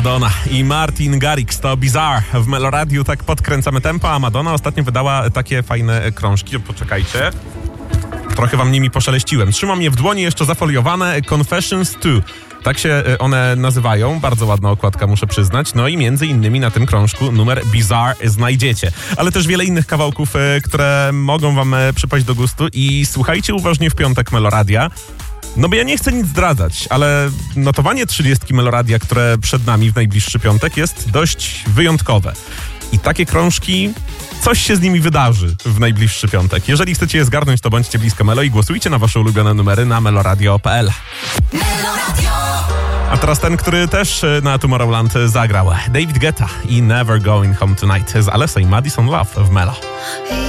Madonna i Martin Garrix to Bizarre. W Meloradiu tak podkręcamy tempo, a Madonna ostatnio wydała takie fajne krążki. Poczekajcie. Trochę wam nimi poszeleściłem. Trzymam je w dłoni, jeszcze zafoliowane. Confessions 2. Tak się one nazywają. Bardzo ładna okładka, muszę przyznać. No i między innymi na tym krążku numer Bizarre znajdziecie. Ale też wiele innych kawałków, które mogą wam przypaść do gustu. I słuchajcie uważnie w piątek Meloradia. No bo ja nie chcę nic zdradzać, ale notowanie 30 Meloradia, które przed nami w najbliższy piątek, jest dość wyjątkowe. I takie krążki, coś się z nimi wydarzy w najbliższy piątek. Jeżeli chcecie je zgarnąć, to bądźcie blisko Melo i głosujcie na wasze ulubione numery na meloradio.pl. A teraz ten, który też na Tomorrowland zagrał. David Guetta i Never Going Home Tonight z Alessa i Madison Love w Melo.